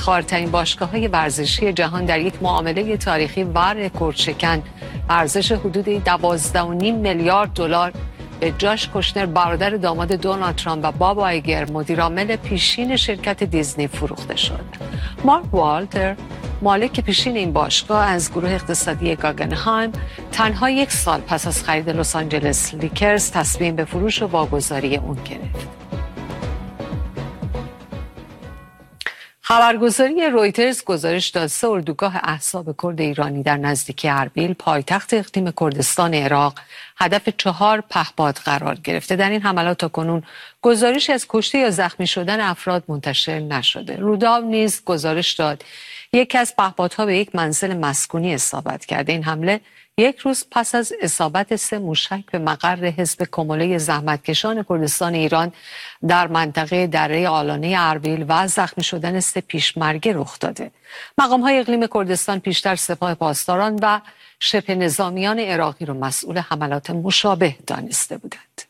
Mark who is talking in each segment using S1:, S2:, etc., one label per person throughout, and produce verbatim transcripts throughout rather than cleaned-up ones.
S1: افتخارترین باشگاه‌های ورزشی جهان در یک معامله تاریخی و رکوردشکن ارزش حدود دوازده و نیم میلیارد دلار به جاش کوشنر برادر داماد دونالد ترامپ و باب آیگر مدیرعامل پیشین شرکت دیزنی فروخته شد. مارک والتر مالک پیشین این باشگاه از گروه اقتصادی گاگنهایم تنها یک سال پس از خرید لس آنجلس لیکرز تصمیم به فروش و واگذاری اون گرفت. خبرگزاری رویترز گزارش داد سه اردوگاه احزاب کرد ایرانی در نزدیکی اربیل پایتخت اقلیم کردستان عراق هدف چهار پهپاد قرار گرفته. در این حملات تاکنون گزارشی از کشته یا زخمی شدن افراد منتشر نشده. روداو نیز گزارش داد یکی از پهپادها به یک منزل مسکونی اصابت کرده. این حمله یک روز پس از اصابت سه موشک به مقر حزب کموله زحمتکشان کردستان ایران در منطقه دره آلانه اربیل و زخمی شدن سه پیشمرگه رخ داده. مقام‌های اقلیم کردستان پیشتر سپاه پاسداران و شبه نظامیان عراقی را مسئول حملات مشابه دانسته بودند.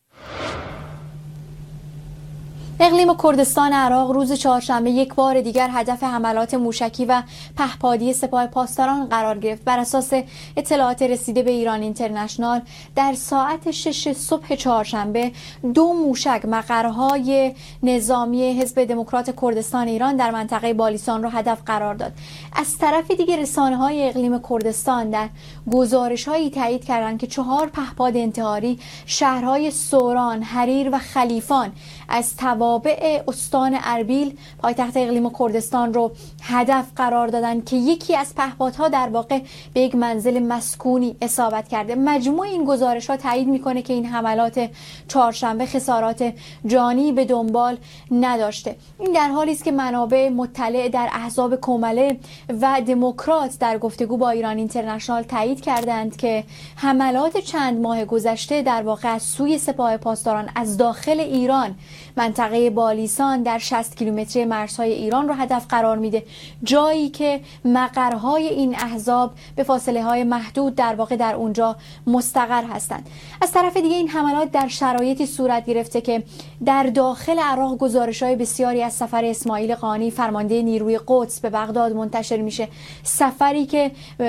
S2: اقلیم کردستان عراق روز چهارشنبه یک بار دیگر هدف حملات موشکی و پهپادی سپاه پاسداران قرار گرفت. بر اساس اطلاعات رسیده به ایران اینترنشنال در ساعت شش صبح چهارشنبه دو موشک مقرهای نظامی حزب دموکرات کردستان ایران در منطقه بالیسان را هدف قرار داد. از طرف دیگر رسانه‌های اقلیم کردستان در گزارش‌هایی تایید کردند که چهار پهپاد انتحاری شهرهای سوران، حریر و خلیفان از توابع استان اربیل پایتخت اقلیم کردستان رو هدف قرار دادن که یکی از پهپادها در واقع به یک منزل مسکونی اصابت کرده. مجموع این گزارش‌ها تایید میکنه که این حملات چهارشنبه خسارات جانی به دنبال نداشته. این در حالی است که منابع مطلع در احزاب کمله و دموکرات در گفتگو با ایران اینترنشنال تایید کردند که حملات چند ماه گذشته در واقع از سوی سپاه پاسداران از داخل ایران منطقه بالیسان در شصت کیلومتری مرزهای ایران رو هدف قرار میده، جایی که مقرهای این احزاب به فاصله های محدود در واقع در اونجا مستقر هستند. از طرف دیگه این حملات در شرایطی صورت گرفته که در داخل عراق گزارش‌های بسیاری از سفر اسماعیل قانی فرمانده نیروی قدس به بغداد منتشر میشه، سفری که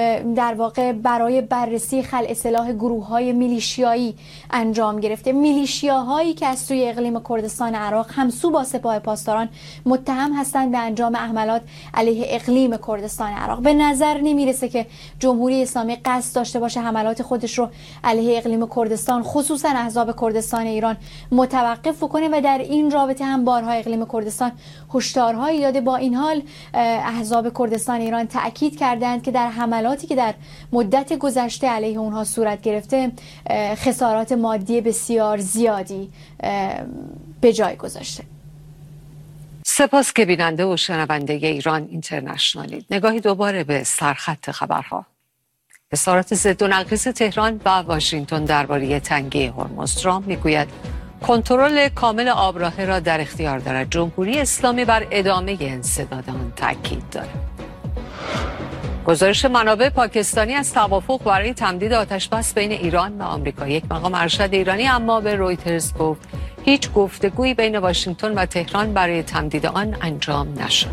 S2: در واقع برای بررسی خلع سلاح گروه‌های میلیشیایی انجام گرفته. میلیشیاهایی که از سوی اقلیم کردستان عراق همسو با سپاه پاسداران متهم هستند به انجام حملات علیه اقلیم کردستان عراق. به نظر نمیرسه که جمهوری اسلامی قصد داشته باشه حملات خودش رو علیه اقلیم کردستان خصوصا احزاب کردستان ایران متوقف کنه و در این رابطه هم بارها اقلیم کردستان هشدارهایی داده. با این حال احزاب کردستان ایران تأکید کردند که در حملاتی که در مدت گذشته علیه اونها صورت گرفته خسارات مادی بسیار زیادی به جای گذاشته.
S1: سپاس که بیننده و شنونده ایران اینترنشنالید. نگاهی دوباره به سرخط خبرها. اظهارات ضد و نقیض تهران و واشنگتن درباره تنگی هرمز. ترامپ میگوید کنترل کامل آبراهه را در اختیار دارد. جمهوری اسلامی بر ادامه انسداد آن تاکید دارد. گزارش منابع پاکستانی از توافق برای تمدید آتشبس بین ایران و آمریکا. یک مقام ارشد ایرانی اما به رویترز گفت هیچ گفتگویی بین واشنگتن و تهران برای تمدید آن انجام نشده.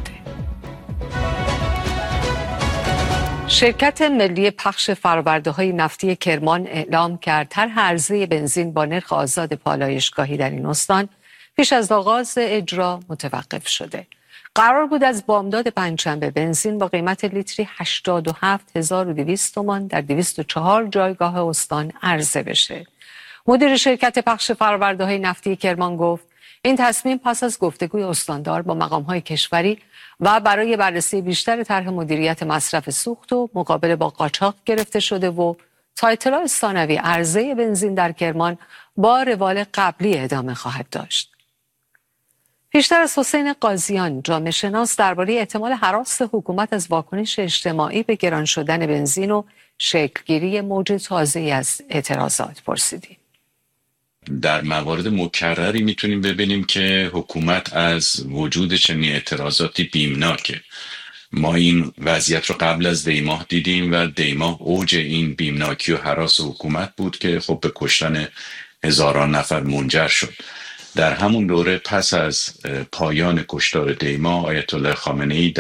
S1: شرکت ملی پخش فرآورده‌های نفتی کرمان اعلام کرد طرح عرضه بنزین با نرخ آزاد پالایشگاهی در این استان پیش از آغاز اجرا متوقف شده. قرار بود از بامداد پنجشنبه بنزین با قیمت لیتری هشتاد و هفت هزار و دویست تومان در دویست و چهار جایگاه استان عرضه بشه. مدیر شرکت پخش فرآورده‌های نفتی کرمان گفت این تصمیم پس از گفتگوی استاندار با مقام‌های کشوری و برای بررسی بیشتر طرح مدیریت مصرف سوخت و مقابله با قاچاق گرفته شده و تا اطلاع ثانوی عرضه بنزین در کرمان با روال قبلی ادامه خواهد داشت. پیشتر از حسین قاضیان جامعه شناس درباره احتمال هراس حکومت از واکنش اجتماعی به گران شدن بنزین و شکلگیری موج تازه‌ای از اعتراضات پرسیدیم.
S3: در موارد مکرری میتونیم ببینیم که حکومت از وجود چنین اعتراضاتی بیمناکه. ما این وضعیت رو قبل از دیماه دیدیم و دیماه اوج این بیمناکی و هراس حکومت بود که خب به کشتن هزاران نفر منجر شد. در همون دوره پس از پایان کشتار دیماه آیت الله خامنه‌ای